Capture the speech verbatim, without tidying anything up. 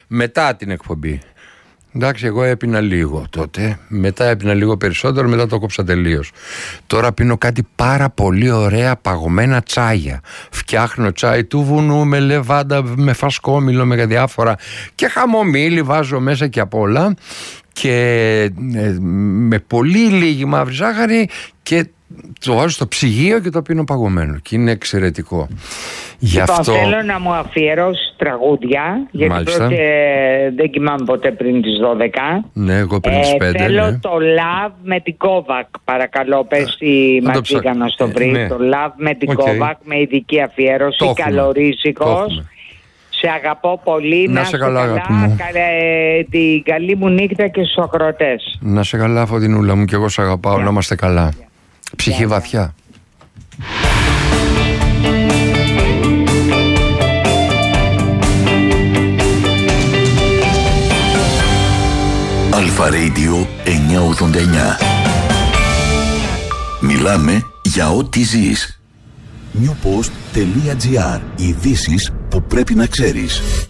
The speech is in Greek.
μετά την εκπομπή. Εντάξει, εγώ έπινα λίγο τότε, μετά έπινα λίγο περισσότερο, μετά το κόψα τελείως. Τώρα πίνω κάτι πάρα πολύ ωραία παγωμένα τσάγια. Φτιάχνω τσάι του βουνού με λεβάντα, με φασκόμηλο, με διάφορα και χαμομήλι βάζω μέσα και απ' όλα και ε, με πολύ λίγη μαύρη ζάχαρη και το βάζω στο ψυγείο και το πίνω παγωμένο και είναι εξαιρετικό. Γι' λοιπόν, αυτό θέλω να μου αφιερώσει τραγούδια, γιατί Μάλιστα. πρώτη, ε, δεν κοιμάμαι ποτέ πριν τις δώδεκα. Ναι, εγώ πριν ε, τις πέντε. Θέλω ναι. το Love με την Kovac, παρακαλώ, πες η να το Ματσίκα ψάξω. να στο βρει. Ε, ναι. Το Love με την Οκ. Kovac, με ειδική αφιέρωση, Το έχουμε. καλορίζικος. Σε αγαπώ πολύ, Να να σε σε καλά, καλά, αγάπη μου. κα- ε, την καλή μου νύχτα και στους ακροατές. Να σε καλά, Φωτεινούλα μου, και εγώ σε αγαπάω. Γεια. Να είμαστε καλά. Ψυχή Γεια, γεια. βαθιά. Αλφα Radio εννιακόσια ογδόντα εννιά. Μιλάμε για ό,τι ζεις. newpost.gr. Ειδήσεις που πρέπει να ξέρεις.